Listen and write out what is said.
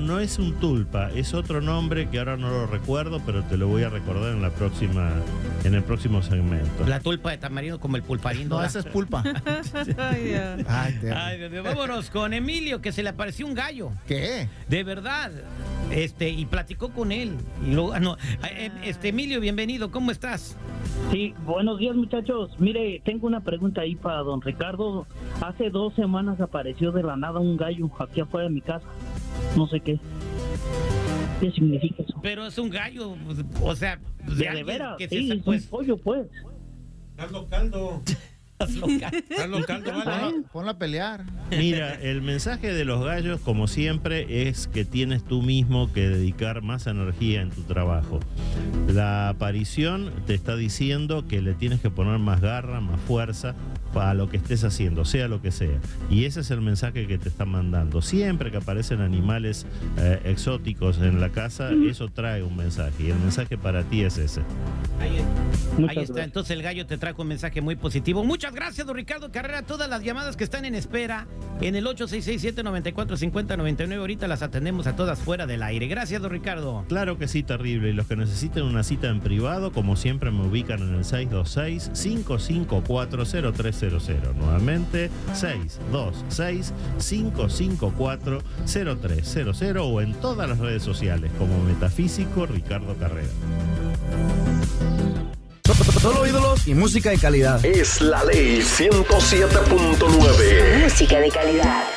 no es un tulpa, es otro nombre que ahora no lo recuerdo, pero te lo voy a recordar en el próximo segmento. La tulpa de tamarindo como el pulparindo. No, esa es pulpa. Ay, Dios mío. Vámonos con Emilio, que se le apareció un gallo. ¿Qué? De verdad. Y platicó con él. Y luego, Emilio, bienvenido. ¿Cómo estás? Sí, buenos días, muchachos. Mire, tengo una pregunta ahí para don Ricardo. Hace 2 semanas apareció de la nada un gallo aquí afuera de mi casa. No sé qué. ¿Qué significa eso? Pero es un gallo, o sea, De veras, que sí, es un pollo, pues. Caldo. Ponla a pelear. Mira, el mensaje de los gallos, como siempre, es que tienes tú mismo que dedicar más energía en tu trabajo. La aparición te está diciendo que le tienes que poner más garra, más fuerza a lo que estés haciendo, sea lo que sea. Y ese es el mensaje que te están mandando. Siempre que aparecen animales exóticos en la casa, eso trae un mensaje. Y el mensaje para ti es ese. Ahí está. Gracias. Entonces el gallo te trajo un mensaje muy positivo. Muchas gracias, don Ricardo Carrera. Todas las llamadas que están en espera en el 8667-945099. Ahorita las atendemos a todas fuera del aire. Gracias, don Ricardo. Claro que sí, terrible. Y los que necesiten una cita en privado, como siempre, me ubican en el 626-554-0300. Nuevamente, 626-554-0300 o en todas las redes sociales como Metafísico Ricardo Carrera. Solo ídolos y música de calidad. Es la ley 107.9. Música de calidad.